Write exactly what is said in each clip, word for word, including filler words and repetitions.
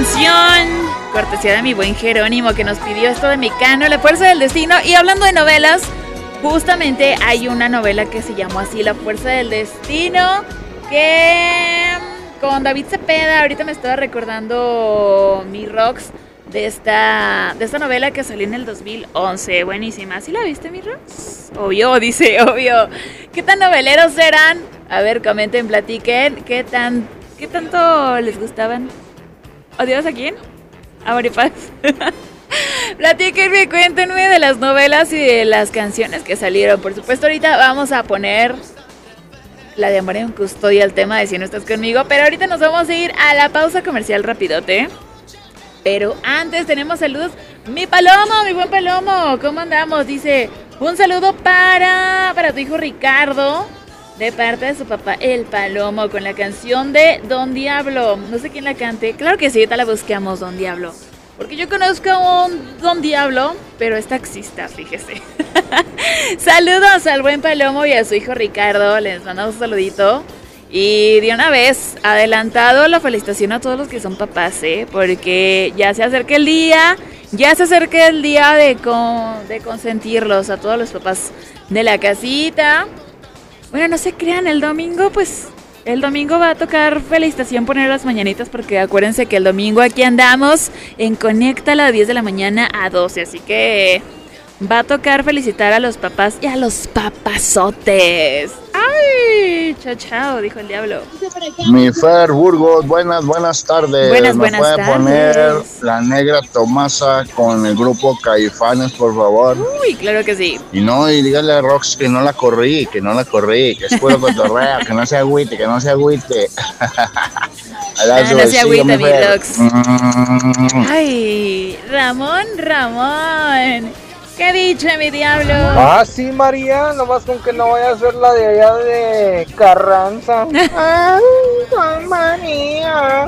canción, cortesía de mi buen Jerónimo, que nos pidió esto de Mecano, La Fuerza del Destino. Y hablando de novelas, justamente hay una novela que se llamó así, La Fuerza del Destino, que con David Cepeda, ahorita me estaba recordando mi Rox de esta, de esta novela que salió en el dos mil once. Buenísima. ¿Sí la viste, mi Rox? Obvio, dice, obvio. ¿Qué tan noveleros eran? A ver, comenten, platiquen. ¿Qué tan, qué tanto les gustaban? ¿Odiabas a quién? A Maripaz. Platíquenme, cuéntenme de las novelas y de las canciones que salieron. Por supuesto, ahorita vamos a poner la de Amor en Custodia, el tema de Si No Estás Conmigo. Pero ahorita nos vamos a ir a la pausa comercial rapidote. Pero antes tenemos saludos. Mi Palomo, mi buen Palomo, ¿cómo andamos? Dice, un saludo para, para tu hijo Ricardo, de parte de su papá, el Palomo, con la canción de Don Diablo. No sé quién la cante. Claro que sí, ahorita la buscamos, Don Diablo. Porque yo conozco a un Don Diablo, pero es taxista, fíjese. Saludos al buen Palomo y a su hijo Ricardo. Les mandamos un saludito. Y de una vez, adelantado la felicitación a todos los que son papás, ¿eh? Porque ya se acerca el día, ya se acerca el día de, con, de consentirlos a todos los papás de la casita. Bueno, no se crean, el domingo, pues, el domingo va a tocar felicitación, poner las mañanitas, porque acuérdense que el domingo aquí andamos en Conecta a las diez de la mañana a doce, así que va a tocar felicitar a los papás y a los papazotes. ¡Ay! Chao, chao, dijo el diablo. Mi Fer Burgos, buenas, buenas tardes. Buenas, ¿Me buenas puede tardes. poner La Negra Tomasa con el grupo Caifanes, por favor? Uy, claro que sí. Y no, y dígale a Rox que no la corrí, que no la corrí, que es puro cotorreo, que no se agüite, que no se agüite. Ah, no se agüita, mi Rox. Mm. Ay, Ramón, Ramón. ¿Qué dice, mi diablo? Ah, sí, María, nomás con que no vaya a ser la de allá de Carranza. Ay, ay, María.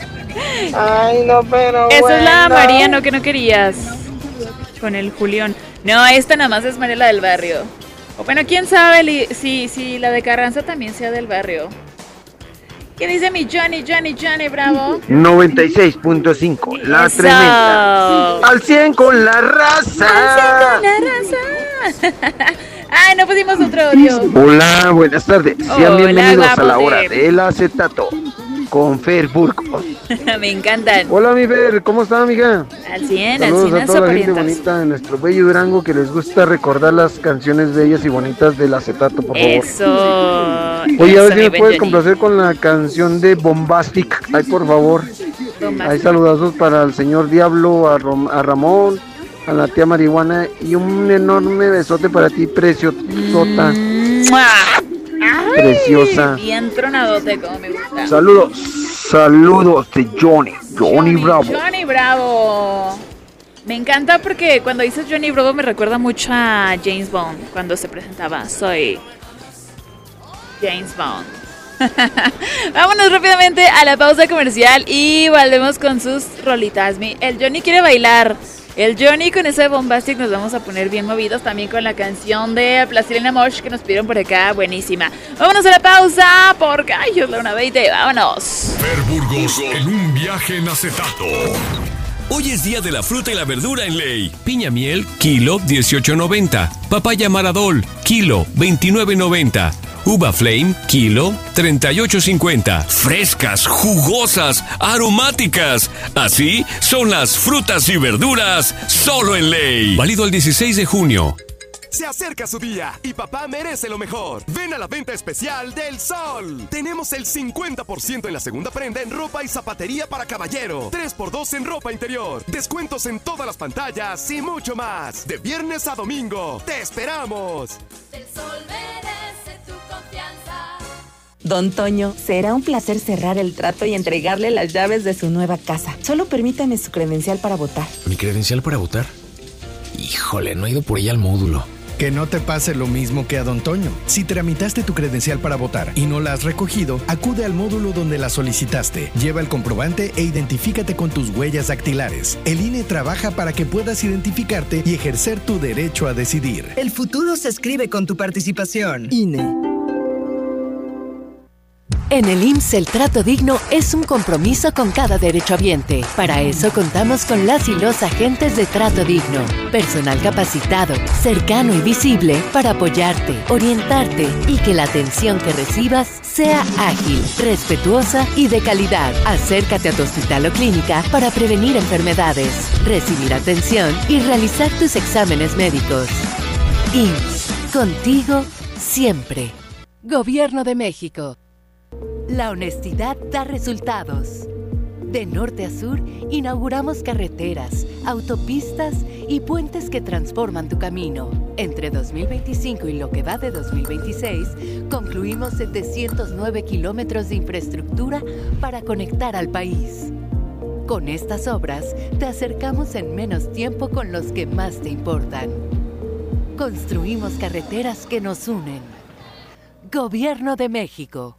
Ay, no, pero Esa bueno. es la María, no, que no querías. Con el Julián. No, esta nada más es Mariela del Barrio. O bueno, quién sabe li- si, si la de Carranza también sea del barrio. ¿Qué dice mi Johnny, Johnny, Johnny Bravo? noventa y seis punto cinco, la Eso. tremenda. Al cien con la raza. Al cien con la raza. Ay, no pusimos otro audio. Hola, buenas tardes. Sean Hola, bienvenidos a la guapote. hora del acetato con Fer Burgos. Me encantan. Hola, mi Fer, ¿cómo está, amiga? Al cien, al Saludos cien, a al toda la gente soporientas. bonita de nuestro bello Durango que les gusta recordar las canciones bellas y bonitas del acetato, por favor. Eso. Oye, eso, a ver si mi me buen puedes Johnny. complacer con la canción de Bombastic. Ay, por favor. Tomás. Hay saludazos para el señor Diablo, a, Rom- a Ramón, a la tía Marihuana y un enorme besote para ti, preciosota. ¡Mua! Ay, Preciosa. bien tronadote, como me gusta. Saludos, saludos de Johnny, Johnny Bravo. Johnny Bravo. Me encanta porque cuando dices Johnny Bravo me recuerda mucho a James Bond cuando se presentaba. Soy James Bond. Vámonos rápidamente a la pausa comercial y volvemos con sus rolitas. Mi- El Johnny quiere bailar. El Johnny con ese Bombastic nos vamos a poner bien movidos, también con la canción de Plastilina Mosh que nos pidieron por acá, buenísima. Vámonos a la pausa porque ay, es la una veinte, vámonos. Fer Burgos en un viaje en acetato. Hoy es día de la fruta y la verdura en Ley. Piña miel, kilo dieciocho noventa. Papaya Maradol, kilo veintinueve noventa. Uva Flame, kilo treinta y ocho cincuenta. Frescas, jugosas, aromáticas. Así son las frutas y verduras solo en Ley. Válido el dieciséis de junio. Se acerca su día y papá merece lo mejor. Ven a la venta especial del Sol. Tenemos el cincuenta por ciento en la segunda prenda en ropa y zapatería para caballero. tres por dos en ropa interior. Descuentos en todas las pantallas y mucho más. De viernes a domingo. ¡Te esperamos! El Sol merece tu confianza. Don Toño, será un placer cerrar el trato y entregarle las llaves de su nueva casa. Solo permítame su credencial para votar. ¿Mi credencial para votar? Híjole, no he ido por ella al módulo. Que no te pase lo mismo que a Don Toño. Si tramitaste tu credencial para votar y no la has recogido, acude al módulo donde la solicitaste. Lleva el comprobante e identifícate con tus huellas dactilares. El I N E trabaja para que puedas identificarte y ejercer tu derecho a decidir. El futuro se escribe con tu participación. I N E. En el I M S S el trato digno es un compromiso con cada derechohabiente. Para eso contamos con las y los agentes de trato digno. Personal capacitado, cercano y visible para apoyarte, orientarte y que la atención que recibas sea ágil, respetuosa y de calidad. Acércate a tu hospital o clínica para prevenir enfermedades, recibir atención y realizar tus exámenes médicos. I M S S, contigo siempre. Gobierno de México. La honestidad da resultados. De norte a sur, inauguramos carreteras, autopistas y puentes que transforman tu camino. Entre dos mil veinticinco y lo que va de dos mil veintiséis, concluimos setecientos nueve kilómetros de infraestructura para conectar al país. Con estas obras, te acercamos en menos tiempo con los que más te importan. Construimos carreteras que nos unen. Gobierno de México.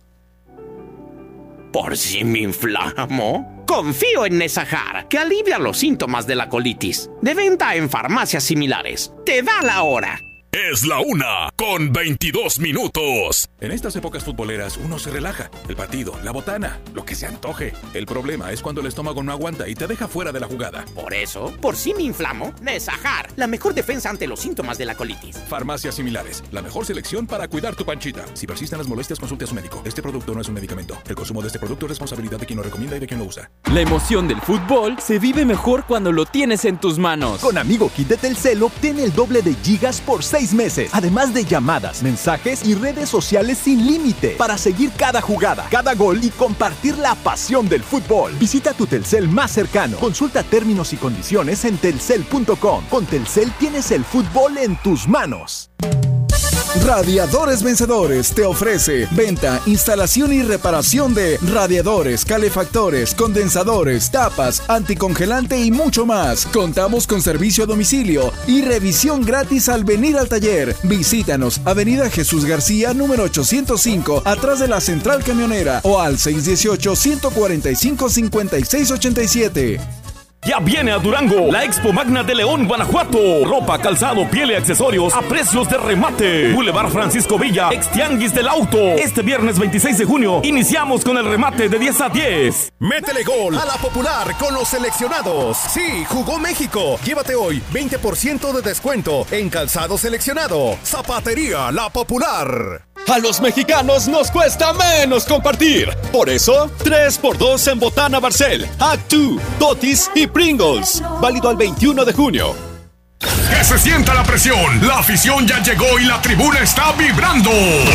¿Por si me inflamo? Confío en Nesajar, que alivia los síntomas de la colitis. De venta en farmacias similares. Te da la hora. Es la una con veintidós minutos. En estas épocas futboleras uno se relaja. El partido, la botana, lo que se antoje. El problema es cuando el estómago no aguanta y te deja fuera de la jugada. Por eso, por si me inflamo, Nesajar, la mejor defensa ante los síntomas de la colitis. Farmacias similares, la mejor selección para cuidar tu panchita. Si persisten las molestias, consulte a su médico. Este producto no es un medicamento. El consumo de este producto es responsabilidad de quien lo recomienda y de quien lo usa. La emoción del fútbol se vive mejor cuando lo tienes en tus manos. Con Amigo Kit de Telcel obtén el doble de gigas por seis meses, además de llamadas, mensajes y redes sociales sin límite para seguir cada jugada, cada gol y compartir la pasión del fútbol. Visita tu Telcel más cercano. Consulta términos y condiciones en telcel punto com. Con Telcel tienes el fútbol en tus manos. Radiadores Vencedores te ofrece venta, instalación y reparación de radiadores, calefactores, condensadores, tapas, anticongelante y mucho más. Contamos con servicio a domicilio y revisión gratis al venir al taller. Visítanos, Avenida Jesús García, número ochocientos cinco, atrás de la Central Camionera, o al seis uno ocho, uno cuatro cinco, cinco seis ocho siete. Ya viene a Durango la Expo Magna de León, Guanajuato. Ropa, calzado, piel y accesorios a precios de remate. Boulevard Francisco Villa, ex Tianguis del Auto. Este viernes veintiséis de junio iniciamos con el remate de diez a diez. Métele gol a la Popular con los seleccionados. Sí, jugó México. Llévate hoy veinte por ciento de descuento en calzado seleccionado. Zapatería La Popular. A los mexicanos nos cuesta menos compartir. Por eso, tres por dos en Botana Barcel, Actu, Totis y Pringles. Válido al veintiuno de junio. Que se sienta la presión. La afición ya llegó y la tribuna está vibrando.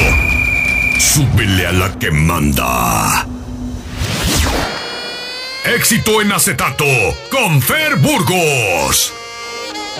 Súbele a la que manda. Éxito en acetato con Fer Burgos.